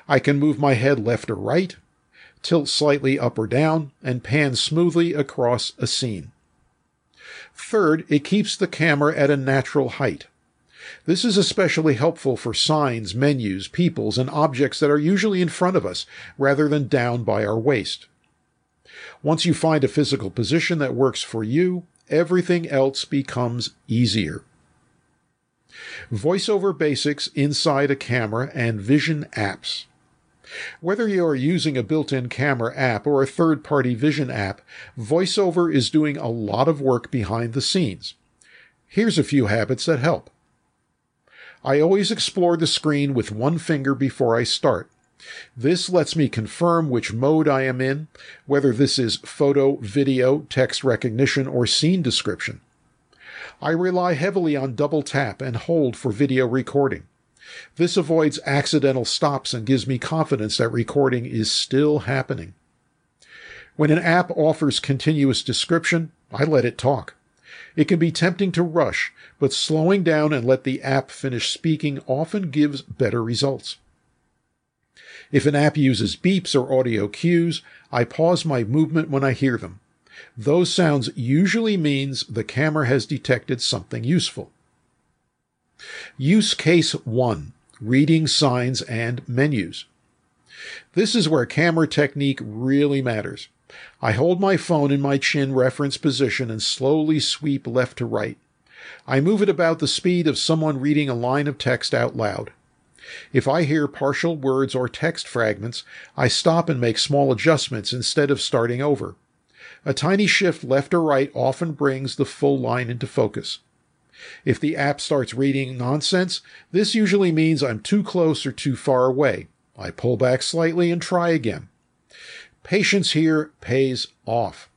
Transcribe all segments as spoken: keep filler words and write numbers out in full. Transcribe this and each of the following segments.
I can move my head left or right, tilt slightly up or down, and pan smoothly across a scene. Third, it keeps the camera at a natural height. This is especially helpful for signs, menus, peoples, and objects that are usually in front of us rather than down by our waist. Once you find a physical position that works for you, everything else becomes easier. VoiceOver basics inside a camera and vision apps. Whether you are using a built-in camera app or a third-party vision app, VoiceOver is doing a lot of work behind the scenes. Here's a few habits that help. I always explore the screen with one finger before I start. This lets me confirm which mode I am in, whether this is photo, video, text recognition, or scene description. I rely heavily on double tap and hold for video recording. This avoids accidental stops and gives me confidence that recording is still happening. When an app offers continuous description, I let it talk. It can be tempting to rush, but slowing down and let the app finish speaking often gives better results. If an app uses beeps or audio cues, I pause my movement when I hear them. Those sounds usually means the camera has detected something useful. Use case one, reading signs and menus. This is where camera technique really matters. I hold my phone in my chin reference position and slowly sweep left to right. I move it about the speed of someone reading a line of text out loud. If I hear partial words or text fragments, I stop and make small adjustments instead of starting over. A tiny shift left or right often brings the full line into focus. If the app starts reading nonsense, this usually means I'm too close or too far away. I pull back slightly and try again. Patience here pays off.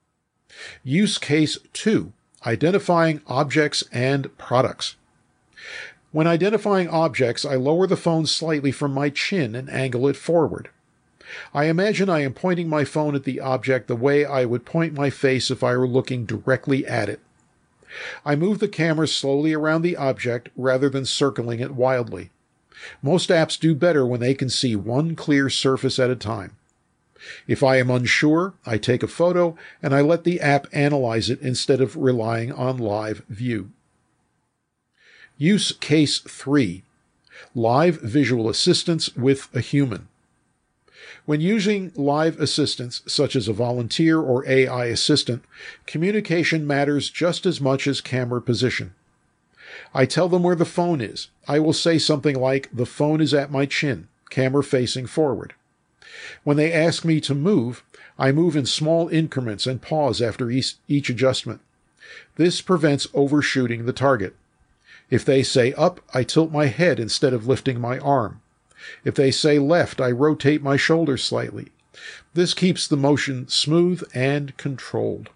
Use case two, identifying objects and products. When identifying objects, I lower the phone slightly from my chin and angle it forward. I imagine I am pointing my phone at the object the way I would point my face if I were looking directly at it. I move the camera slowly around the object rather than circling it wildly. Most apps do better when they can see one clear surface at a time. If I am unsure, I take a photo and I let the app analyze it instead of relying on live view. Use case three, live visual assistance with a human. When using live assistants, such as a volunteer or A I assistant, communication matters just as much as camera position. I tell them where the phone is. I will say something like, "The phone is at my chin, camera facing forward." When they ask me to move, I move in small increments and pause after each, each adjustment. This prevents overshooting the target. If they say up, I tilt my head instead of lifting my arm. If they say left, I rotate my shoulders slightly. This keeps the motion smooth and controlled.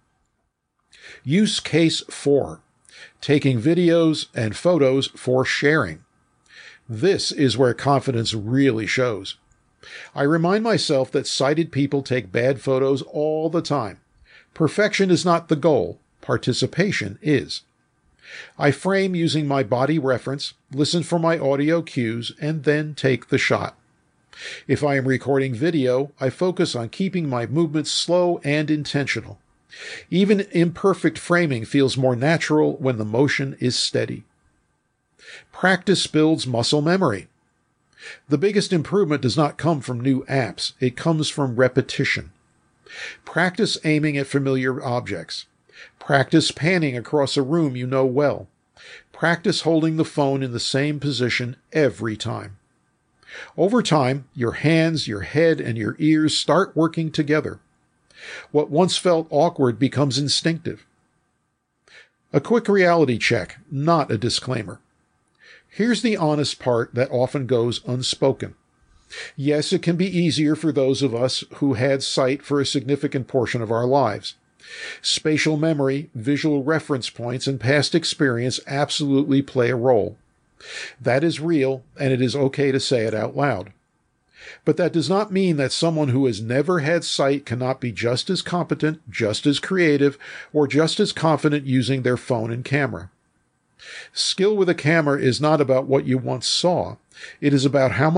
Use case four, taking videos and photos for sharing. This is where confidence really shows. I remind myself that sighted people take bad photos all the time. Perfection is not the goal. Participation is. I frame using my body reference, listen for my audio cues, and then take the shot. If I am recording video, I focus on keeping my movements slow and intentional. Even imperfect framing feels more natural when the motion is steady. Practice builds muscle memory. The biggest improvement does not come from new apps. It comes from repetition. Practice aiming at familiar objects. Practice panning across a room you know well. Practice holding the phone in the same position every time. Over time, your hands, your head, and your ears start working together. What once felt awkward becomes instinctive. A quick reality check, not a disclaimer. Here's the honest part that often goes unspoken. Yes, it can be easier for those of us who had sight for a significant portion of our lives. Spatial memory, visual reference points, and past experience absolutely play a role. That is real, and it is okay to say it out loud. But that does not mean that someone who has never had sight cannot be just as competent, just as creative, or just as confident using their phone and camera. Skill with a camera is not about what you once saw. It is about how